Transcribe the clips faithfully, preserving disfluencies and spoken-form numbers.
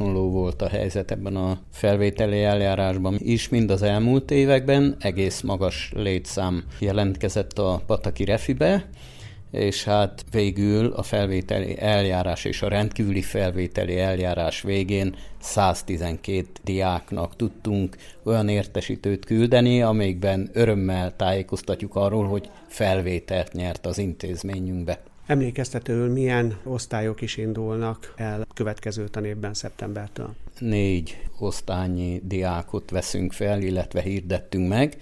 hasonló volt a helyzet ebben a felvételi eljárásban is, mind az elmúlt években. Egész magas létszám jelentkezett a Pataki Refibe, és hát végül a felvételi eljárás és a rendkívüli felvételi eljárás végén száztizenkét diáknak tudtunk olyan értesítőt küldeni, amelyikben örömmel tájékoztatjuk arról, hogy felvételt nyert az intézményünkbe. Emlékeztetőül milyen osztályok is indulnak el következő tanévben szeptembertől? Négy osztálynyi diákot veszünk fel, illetve hirdettünk meg.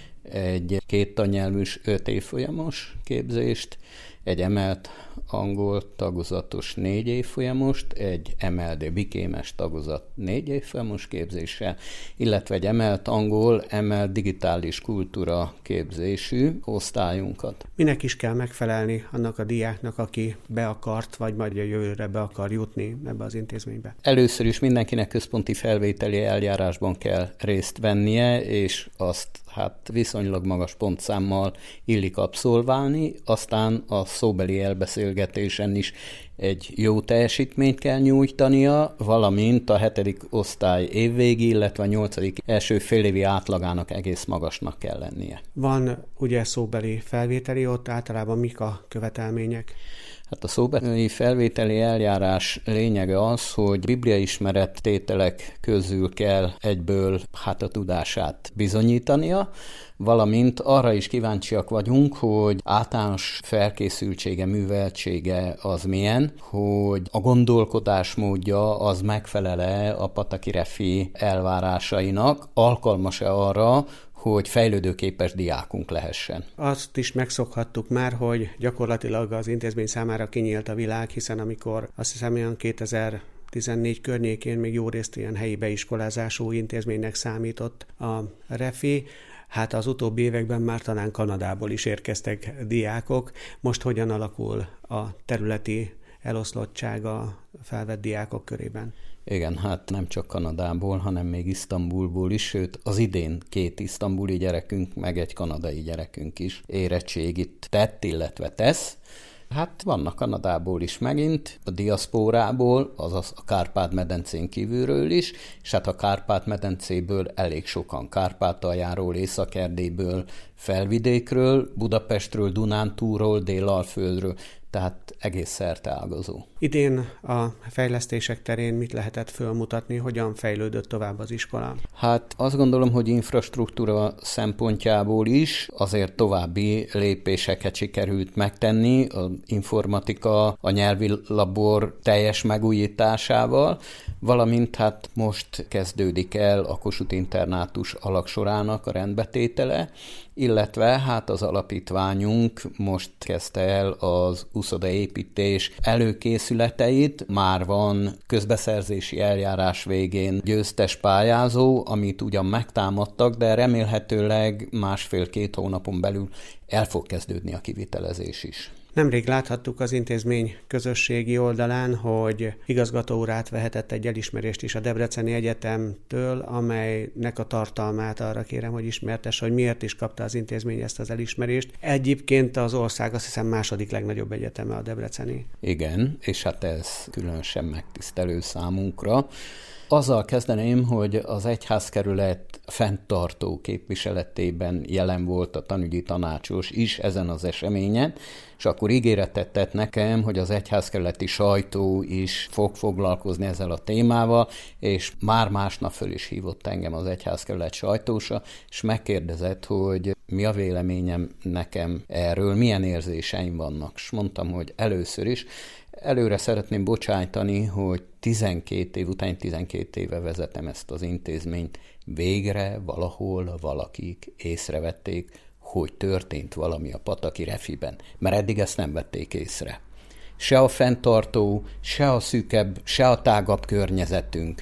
Egy két tannyelvűs öt évfolyamos képzést, egy emelt angol tagozatos négy évfolyamost, egy em el dé bikémes tagozat négy évfolyamos képzéssel, illetve egy emelt angol, emelt digitális kultúra képzésű osztályunkat. Minek is kell megfelelni annak a diáknak, aki be akart, vagy majd a jövőre be akar jutni ebbe az intézménybe? Először is mindenkinek központi felvételi eljárásban kell részt vennie, és azt hát viszonylag magas pontszámmal illik abszolválni, aztán a szóbeli elbeszélgetésen is egy jó teljesítményt kell nyújtania, valamint a hetedik osztály évvégi, illetve a nyolcadik első félévi átlagának egész magasnak kell lennie. Van ugye szóbeli felvételi, ott általában mik a követelmények? Hát a szóbeli felvételi eljárás lényege az, hogy bibliaismeret tételek közül kell egyből hát a tudását bizonyítania, valamint arra is kíváncsiak vagyunk, hogy általános felkészültsége, műveltsége az milyen, hogy a gondolkodásmódja az megfelel-e a Pataki Refi elvárásainak, alkalmas-e arra, hogy fejlődőképes diákunk lehessen. Azt is megszokhattuk már, hogy gyakorlatilag az intézmény számára kinyílt a világ, hiszen amikor azt hiszem olyan kétezer-tizennégy környékén még jó részt ilyen helyi beiskolázású intézménynek számított a Refi, hát az utóbbi években már talán Kanadából is érkeztek diákok. Most hogyan alakul a területi eloszlottság a felvett diákok körében? Igen, hát nem csak Kanadából, hanem még Isztambulból is, sőt az idén két isztambuli gyerekünk, meg egy kanadai gyerekünk is érettségit tett, illetve tesz. Hát vannak Kanadából is megint, a diaszpórából, azaz a Kárpát-medencén kívülről is, és hát a Kárpát-medencéből elég sokan, Kárpátaljáról, Észak-Erdélyből, Felvidékről, Budapestről, Dunántúlról, Délalföldről, tehát egész szerteágazó. Idén a fejlesztések terén mit lehetett fölmutatni, hogyan fejlődött tovább az iskola? Hát azt gondolom, hogy infrastruktúra szempontjából is azért további lépéseket sikerült megtenni, az informatika, a nyelvi labor teljes megújításával, valamint hát most kezdődik el a Kossuth Internátus alagsorának a rendbetétele, illetve hát az alapítványunk most kezdte el az uszodaépítés előkészületeit, már van közbeszerzési eljárás végén győztes pályázó, amit ugyan megtámadtak, de remélhetőleg másfél-két hónapon belül el fog kezdődni a kivitelezés is. Nemrég láthattuk az intézmény közösségi oldalán, hogy igazgató úr átvehetett egy elismerést is a Debreceni Egyetemtől, amelynek a tartalmát arra kérem, hogy ismertesse, hogy miért is kapta az intézmény ezt az elismerést. Egyébként az ország azt hiszem második legnagyobb egyeteme a debreceni. Igen, és hát ez különösen megtisztelő számunkra. Azzal kezdeném, hogy az egyházkerület fenntartó képviseletében jelen volt a tanügyi tanácsos is ezen az eseményen, és akkor ígéretet tett nekem, hogy az egyházkerületi sajtó is fog foglalkozni ezzel a témával, és már másnap föl is hívott engem az egyházkerület sajtósa, és megkérdezett, hogy mi a véleményem nekem erről, milyen érzéseim vannak. És mondtam, hogy először is előre szeretném bocsájtani, hogy tizenkét év után, tizenkét éve vezetem ezt az intézményt, végre valahol valakik észrevették, hogy történt valami a Pataki Refiben, mert eddig ezt nem vették észre. Se a fenntartó, se a szűkebb, se a tágabb környezetünk,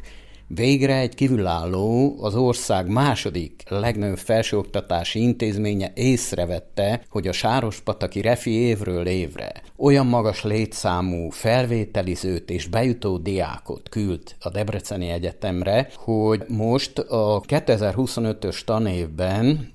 végre egy kívülálló, az ország második legnagyobb felsőoktatási intézménye észrevette, hogy a sárospataki refi évről évre olyan magas létszámú felvételizőt és bejutó diákot küld a Debreceni Egyetemre, hogy most a kétezer-huszonötös tanévben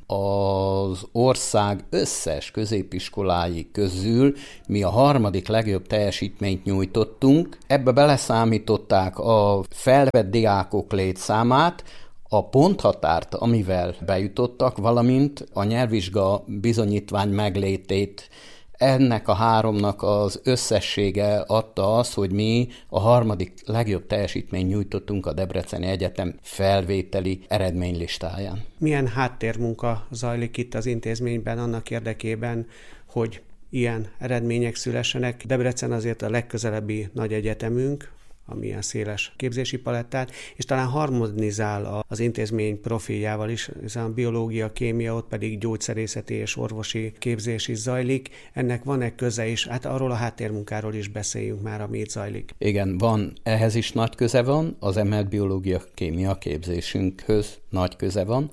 az ország összes középiskolái közül mi a harmadik legjobb teljesítményt nyújtottunk. Ebbe beleszámították a felvett diákok létszámát, a ponthatárt, amivel bejutottak, valamint a nyelvvizsga bizonyítvány meglétét. Ennek a háromnak az összessége adta az, hogy mi a harmadik legjobb teljesítményt nyújtottunk a Debreceni Egyetem felvételi eredménylistáján. Milyen háttérmunka zajlik itt az intézményben annak érdekében, hogy ilyen eredmények szülessenek? Debrecen azért a legközelebbi nagy egyetemünk, ami ilyen széles képzési palettát, és talán harmonizál az intézmény profiljával is, hiszen a biológia, kémia, ott pedig gyógyszerészeti és orvosi képzés is zajlik. Ennek van-e köze is? Hát arról a háttérmunkáról is beszéljünk már, ami itt zajlik. Igen, van, ehhez is nagy köze van, az emelt biológia, kémia képzésünkhöz nagy köze van,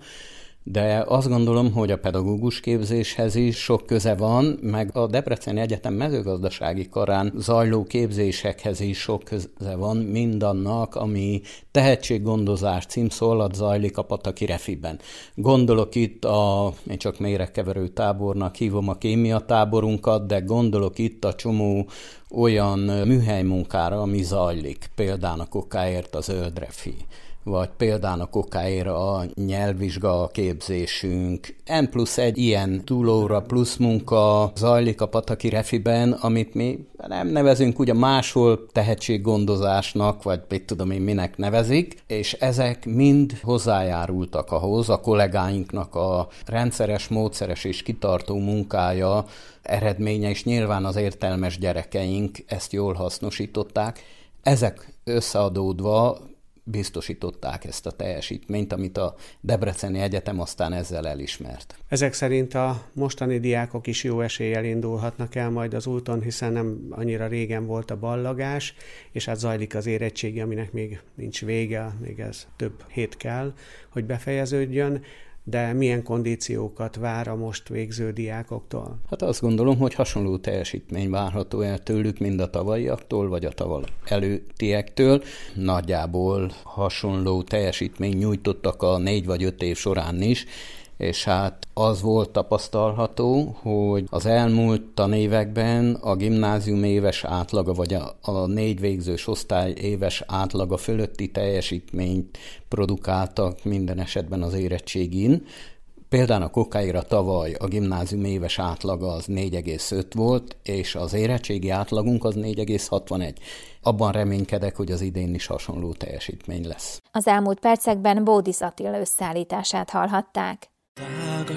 de azt gondolom, hogy a pedagógus képzéshez is sok köze van, meg a Debreceni Egyetem mezőgazdasági karán zajló képzésekhez is sok köze van, mindannak, ami tehetséggondozás címszó alatt zajlik a pataki refiben. Gondolok itt a, én csak méregkeverő tábornak hívom a kémia táborunkat, de gondolok itt a csomó olyan műhelymunkára, ami zajlik, például a kokáért a zöld refi, vagy például a kokáért a nyelvvizsga képzésünk. N plusz egy ilyen túlóra plusz munka zajlik a pataki refiben, amit mi nem nevezünk ugye máshol tehetséggondozásnak, vagy mit tudom én minek nevezik, és ezek mind hozzájárultak ahhoz, a kollégáinknak a rendszeres, módszeres és kitartó munkája eredménye, és nyilván az értelmes gyerekeink ezt jól hasznosították. Ezek összeadódva biztosították ezt a teljesítményt, amit a Debreceni Egyetem aztán ezzel elismert. Ezek szerint a mostani diákok is jó eséllyel indulhatnak el majd az úton, hiszen nem annyira régen volt a ballagás, és hát zajlik az érettségi, aminek még nincs vége, még ez több hét kell, hogy befejeződjön. De milyen kondíciókat vár a most végző diákoktól? Hát azt gondolom, hogy hasonló teljesítmény várható el tőlük, mind a tavalyiaktól, vagy a tavaly előttiektől. Nagyjából hasonló teljesítmény nyújtottak a négy vagy öt év során is, és hát az volt tapasztalható, hogy az elmúlt tanévekben a gimnázium éves átlaga, vagy a, a négy végzős osztály éves átlaga fölötti teljesítményt produkáltak minden esetben az érettségin. Például a kokáira tavaly a gimnázium éves átlaga az négy egész öt volt, és az érettségi átlagunk az négy egész hatvanegy. Abban reménykedek, hogy az idén is hasonló teljesítmény lesz. Az elmúlt percekben Bódis Attila összeállítását hallhatták. Tága